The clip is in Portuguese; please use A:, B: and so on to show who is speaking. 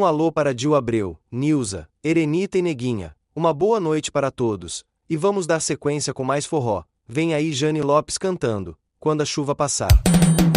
A: alô para Dil Abreu, Nilza, Erenita e Neguinha. Uma boa noite para todos. E vamos dar sequência com mais forró. Vem aí Jane Lopes cantando Quando a Chuva Passar.